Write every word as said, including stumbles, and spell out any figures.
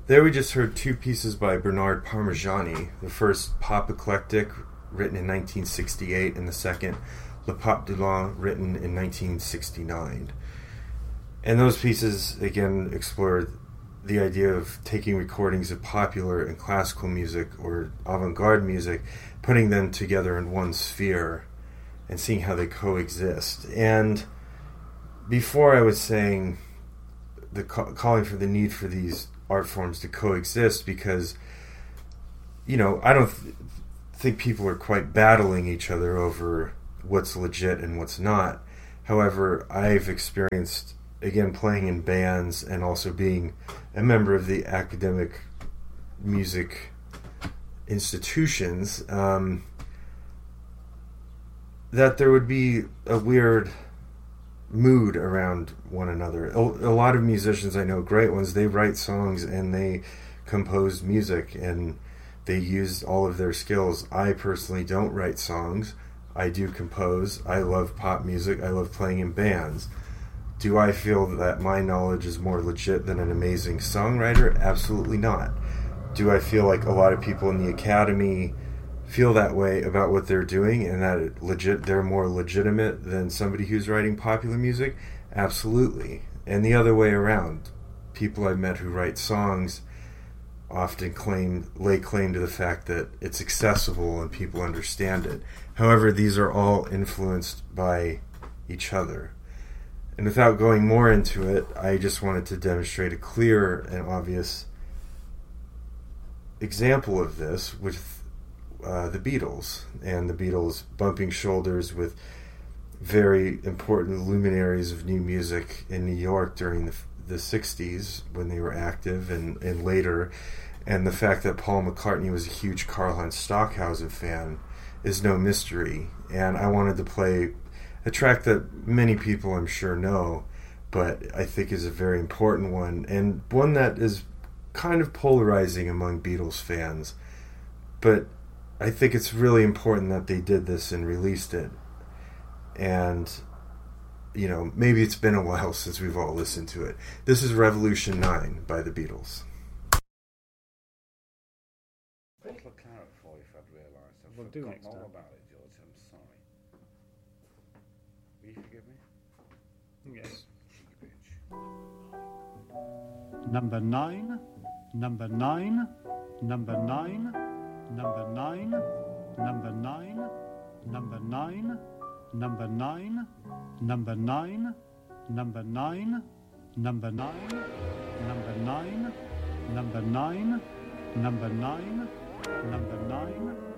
There we just heard two pieces by Bernard Parmigiani. The first, Pop Eclectic, written in nineteen sixty-eight, and the second, Le Pop de l'An, written in nineteen sixty-nine. And those pieces, again, explore the idea of taking recordings of popular and classical music or avant-garde music, putting them together in one sphere, and seeing how they coexist. And before I was saying, the calling for the need for these art forms to coexist, because, you know, I don't th- think people are quite battling each other over what's legit and what's not. However, I've experienced, again, playing in bands and also being a member of the academic music institutions, um, that there would be a weird mood around one another. A, a lot of musicians I know, great ones, they write songs and they compose music and they use all of their skills. I personally don't write songs. I do compose. I love pop music. I love playing in bands. Do I feel that my knowledge is more legit than an amazing songwriter? Absolutely not. Do I feel like a lot of people in the academy feel that way about what they're doing and that it legit they're more legitimate than somebody who's writing popular music? Absolutely. And the other way around. People I've met who write songs often claim lay claim to the fact that it's accessible and people understand it. However, these are all influenced by each other. And without going more into it, I just wanted to demonstrate a clear and obvious example of this with Uh, the Beatles, and the Beatles bumping shoulders with very important luminaries of new music in New York during the, the sixties when they were active, and, and later, and the fact that Paul McCartney was a huge Karl-Heinz Stockhausen fan is no mystery. And I wanted to play a track that many people I'm sure know, but I think is a very important one, and one that is kind of polarizing among Beatles fans, but I think it's really important that they did this and released it. And, you know, maybe it's been a while since we've all listened to it. This is Revolution nine by the Beatles. A bottle of claret for you, if I'd realised. I've We'll do forgotten next all time. about it, George. I'm sorry. Will you forgive me? Yes. Cheeky bitch. Number nine, number nine, number nine, number nine, number nine, number nine, number nine, number nine, number nine, number nine, number nine, number nine, number nine, number nine.